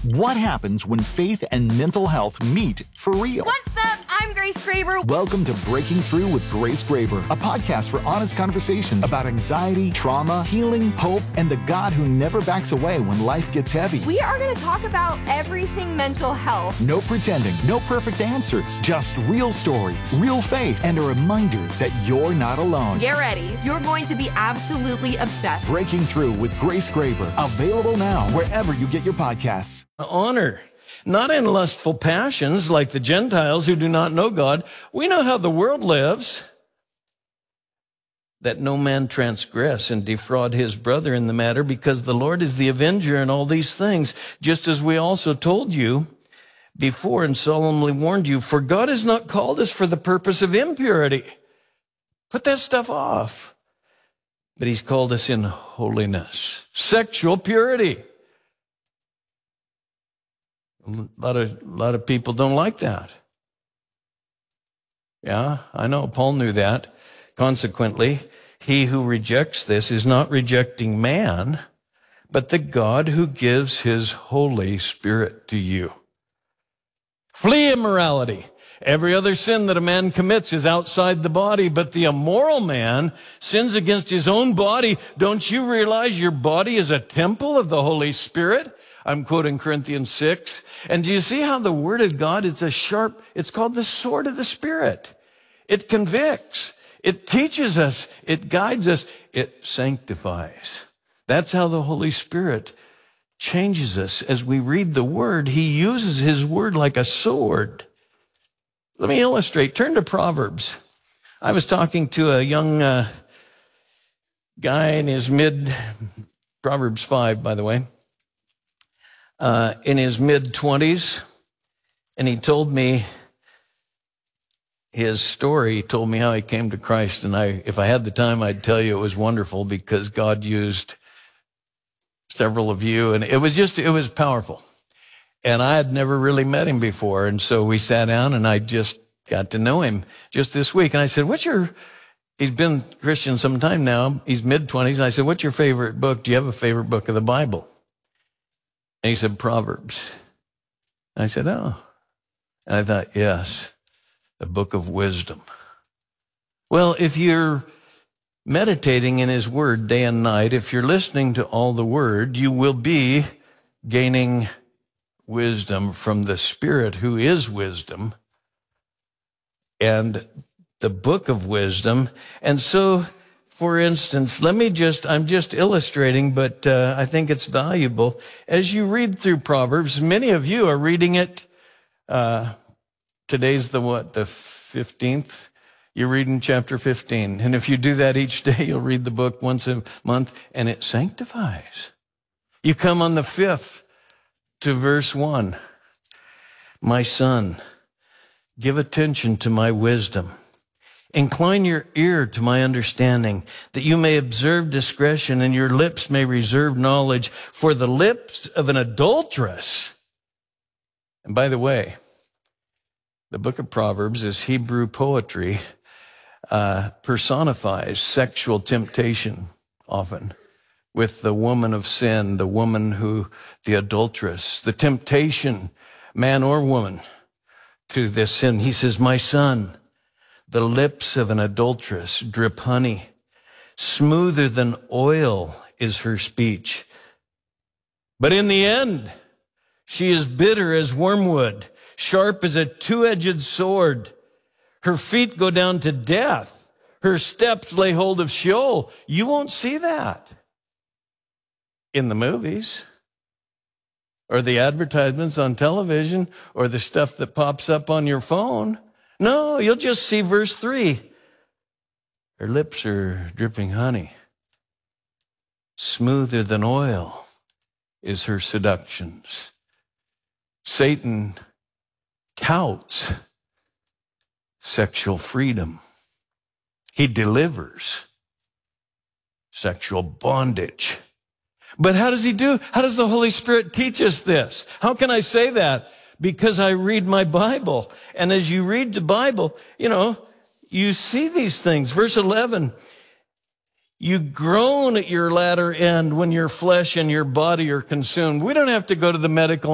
What happens when faith and mental health meet for real? What's up? I'm Grace Graber. Welcome to Breaking Through with Grace Graber, a podcast for honest conversations about anxiety, trauma, healing, hope, and the God who never backs away when life gets heavy. We are going to talk about everything mental health. No pretending, no perfect answers, just real stories, real faith, and a reminder that you're not alone. Get ready. You're going to be absolutely obsessed. Breaking Through with Grace Graber, available now wherever you get your podcasts. Honor, not in lustful passions like the Gentiles who do not know God. We know how the world lives, that no man transgress and defraud his brother in the matter, because the Lord is the avenger in all these things, just as we also told you before and solemnly warned you. For God has not called us for the purpose of impurity. Put that stuff off. But he's called us in holiness, sexual purity. A lot of people don't like that. Yeah, I know. Paul knew that. Consequently, he who rejects this is not rejecting man, but the God who gives his Holy Spirit to you. Flee immorality. Every other sin that a man commits is outside the body, but the immoral man sins against his own body. Don't you realize your body is a temple of the Holy Spirit? I'm quoting Corinthians 6. And do you see how the Word of God, it's called the sword of the Spirit. It convicts. It teaches us. It guides us. It sanctifies. That's how the Holy Spirit changes us. As we read the Word, He uses His Word like a sword. Let me illustrate. Turn to Proverbs. I was talking to a young guy in his Proverbs 5, by the way, in his mid-20s, and he told me his story. He told me how he came to Christ, and if I had the time, I'd tell you it was wonderful because God used several of you, and it was powerful. And I had never really met him before, and so we sat down, and I just got to know him just this week. And I said, he's been Christian some time now, he's mid-20s, and I said, what's your favorite book? Do you have a favorite book of the Bible? And he said, Proverbs. And I said, oh. And I thought, yes, the book of wisdom. Well, if you're meditating in His Word day and night, if you're listening to all the Word, you will be gaining wisdom from the Spirit who is wisdom and the book of wisdom. And so, for instance, I'm just illustrating, but I think it's valuable. As you read through Proverbs, many of you are reading it. Today's the 15th? You're reading chapter 15. And if you do that each day, you'll read the book once a month, and it sanctifies. You come on the 5th to verse 1. My son, give attention to my wisdom. Incline your ear to my understanding, that you may observe discretion and your lips may reserve knowledge. For the lips of an adulteress. And by the way, the book of Proverbs is Hebrew poetry, personifies sexual temptation often with the woman of sin, the adulteress, the temptation, man or woman, to this sin. He says, my son, the lips of an adulteress drip honey. Smoother than oil is her speech. But in the end, she is bitter as wormwood, sharp as a two-edged sword. Her feet go down to death. Her steps lay hold of Sheol. You won't see that in the movies or the advertisements on television or the stuff that pops up on your phone. No, you'll just see verse 3. Her lips are dripping honey. Smoother than oil is her seductions. Satan touts sexual freedom. He delivers sexual bondage. But how does he do? How does the Holy Spirit teach us this? How can I say that? Because I read my Bible. And as you read the Bible, you see these things. Verse 11, You groan at your latter end when your flesh and your body are consumed. We don't have to go to the medical